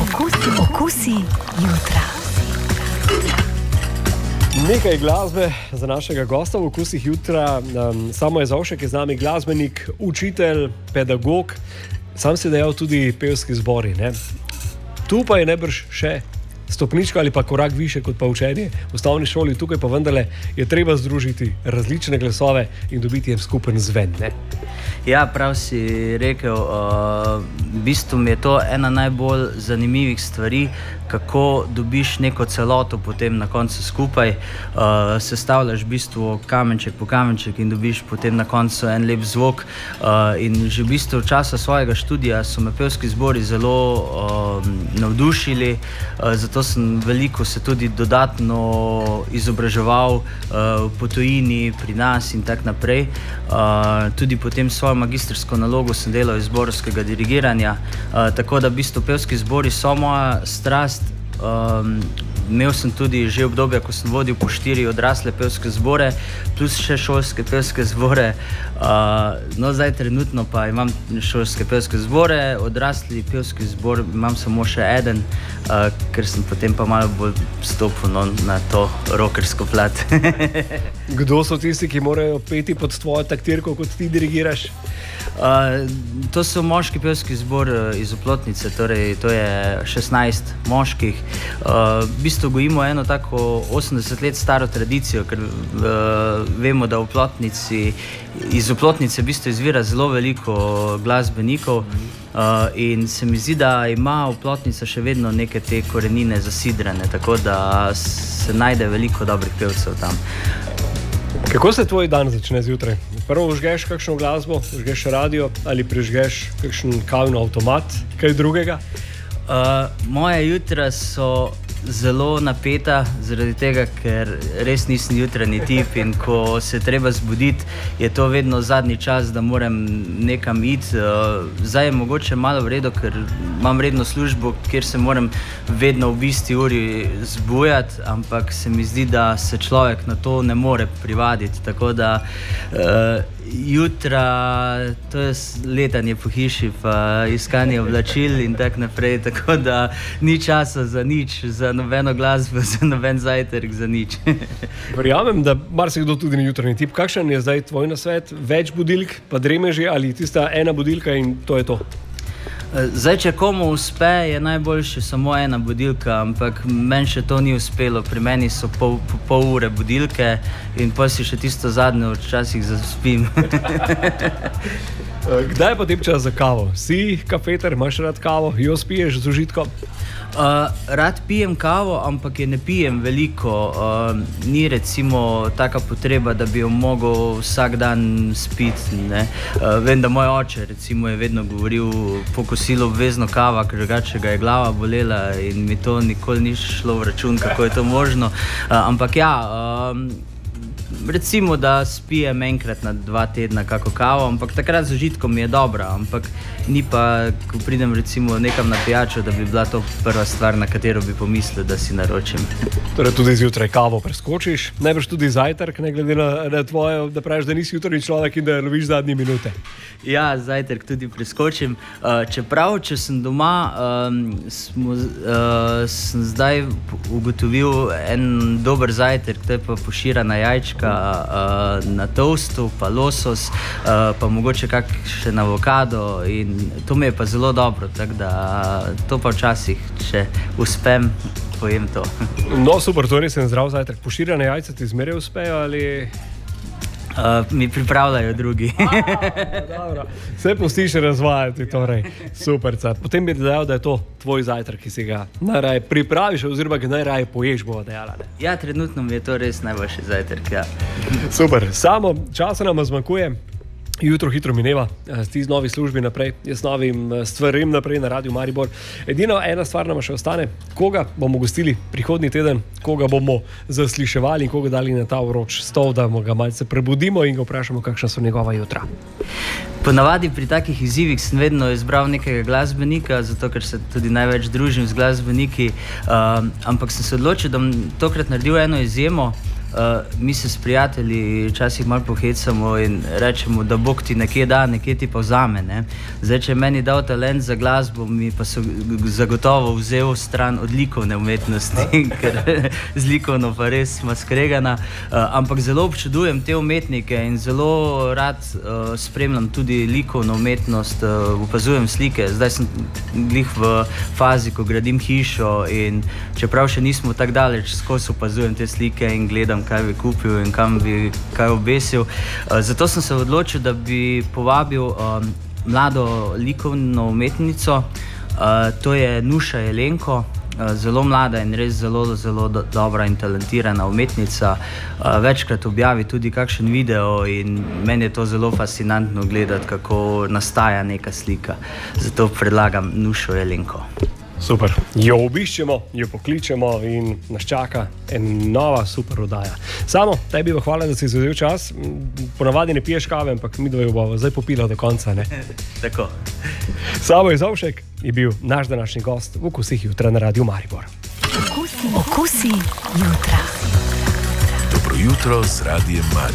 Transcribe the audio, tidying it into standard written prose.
Okusi jutra. Nekaj glasbe za našega gosta v Okusih jutra. Samo Jezovšek je z nami glasbenik, učitelj, pedagog. Sam si dejal tudi pevski zbori, ne? Tu pa je najbrž še stopnička ali pa korak više kot pa učenje v osnovni šoli. Tukaj pa vendarle je treba združiti različne glasove in dobiti en skupen zven, ne? Ja, prav si rekel, v bistvu mi je to ena najbolj zanimivih stvari, kako dobiš neko celoto potem na koncu skupaj, sestavljaš v bistvu kamenček po kamenček in dobiš potem na koncu en lep zvok. In že v bistvu v času svojega študija so me pevski zbori zelo navdušili, zato sem veliko se tudi dodatno izobraževal po tujini, pri nas in tak naprej. Tudi potem svojo magistrsko nalogo sem delal iz zborovskega dirigiranja, tako da v bistvu pevski zbori so moja strast. Imel sem tudi že obdobje, ko sem vodil po 4 odrasle pevske zbore, plus še šolske pevske zbore. No, zdaj trenutno pa imam šolske pevske zbore, odrasli pevski zbor imam samo še eden, ker sem potem pa malo bolj stopil na to rockersko plat. Kdo so tisti, ki morajo peti pod tvojo taktirko, kot ti dirigiraš? To so moški pevski zbor iz Oplotnice, torej to je 16 moških. V bistvu gojimo eno tako 80 let staro tradicijo, ker vemo, da iz Oplotnice v bistvu izvira zelo veliko glasbenikov, in se mi zdi, da ima Oplotnica še vedno neke te korenine zasidrane, tako da se najde veliko dobrih pevcev tam. Kako se tvoj dan začne zjutraj? Prvo vžgeš kakšno glasbo, vžgeš radio ali prižgeš kakšen kavni avtomat, kaj drugega? Moja jutra so zelo napeta, zaradi tega, ker res nisem jutranji tip in ko se treba zbuditi, je to vedno zadnji čas, da moram nekam iti. Zdaj je mogoče malo v redu, ker imam redno službo, kjer se moram vedno v isti uri zbujati, ampak se mi zdi, da se človek na to ne more privaditi, tako da jutra, to je letanje po hiši, pa iskanje oblačil in tak naprej, tako da ni časa za nič, za nobeno glasbo, za noben zajtrk, za nič. Verjamem, da marsikdo tudi ni jutranji tip. Kakšen je zdaj tvoj nasvet? Več budilk, pa dremeži ali tista ena budilka in to je to? Zdaj, če komu uspe, je najboljše samo ena budilka, ampak meni še to ni uspelo. Pri meni so pol ure budilke in potem si še tisto zadnjo včasih zaspim. Kdaj je potem čas za kavo? Si kafeter, imaš rad kavo, jo spiješ z užitkom? Rad pijem kavo, ampak je ne pijem veliko. Ni recimo taka potreba, da bi jo mogel vsak dan spiti, ne. Vem, da moj oče recimo je vedno govoril po kosilu obvezno kava, ker drugače ga je glava bolela in mi to nikoli ni šlo v račun, kako je to možno. Ampak ja, recimo, da spijem enkrat na 2 tedna kako kavo, ampak takrat z užitkom mi je dobra, ampak ni pa, ko pridem recimo nekam na pijačo, da bi bila to prva stvar, na katero bi pomislil, da si naročim. Torej tudi zjutraj kavo preskočiš, najbrž tudi zajtrk, ne glede na tvoje, da praviš, da nisi jutrni človek in da loviš zadnje minute. Ja, zajtrk tudi preskočim. Čeprav, če sem doma, sem zdaj ugotovil en dober zajtrk, to je pa poširana jajčka na toastu, pa losos, pa mogoče kakšen avokado in to mi je pa zelo dobro, tako da to pa včasih, če uspem, pojem to. No, super, to res je zdrav zajtrk. Poširjene jajce ti zmeraj uspejo ali? Mi pripravljajo drugi. Dobro. Vse pustiš razvajati, torej. Super. Potem bi dejal, da je to tvoj zajtrk, ki si ga najraje pripraviš oziroma ga najraje poješ, bova dejala, ne? Ja, trenutno mi je to res najboljši zajtrk, ja. Super. Samo časa nam zmanjkuje. Jutro hitro mineva, ti z novi službi naprej, jaz z novim stvarem naprej na Radiu Maribor. Edino ena stvar nam še ostane, koga bomo gostili prihodnji teden, koga bomo zasliševali in koga dali na ta vroč stol, da ga malce prebudimo in ga vprašamo, kakšna so njegova jutra. Ponavadi pri takih izzivih sem vedno izbral nekega glasbenika, zato ker se tudi največ družim z glasbeniki, ampak sem se odločil, da bom tokrat naredil eno izjemo. mi se s prijatelji včasih malo pohecamo in rečemo, da Bog ti nekje da, nekje ti pa vzame. Ne? Zdaj, če je meni dal talent za glasbo, mi pa so zagotovo vzel stran od likovne umetnosti, ker z likovno pa res ima skregana. Ampak zelo občudujem te umetnike in zelo rad spremljam tudi likovno umetnost, opazujem slike. Zdaj sem glih v fazi, ko gradim hišo in čeprav še nismo tako daleč, skozi opazujem te slike in gledam, kaj bi kupil in kam bi kaj obesil. Zato sem se odločil, da bi povabil mlado likovno umetnico, to je Nuša Jelenko, zelo mlada in res zelo, zelo dobra in talentirana umetnica. Večkrat objavi tudi kakšen video in meni je to zelo fascinantno gledati, kako nastaja neka slika. Zato predlagam Nušo Jelenko. Super, jo obiščemo, jo pokličemo in nas čaka ena nova super oddaja. Samo, tebi bo hvala, da si vzel čas. Ponavadi ne piješ kave, ampak mi dvoje bomo zdaj popila do konca, ne? Tako. Samo Jezovšek je bil naš današnji gost v Okusih jutra na Radiu Maribor. Okusi jutra. Dobro jutro z Radijem Maribor.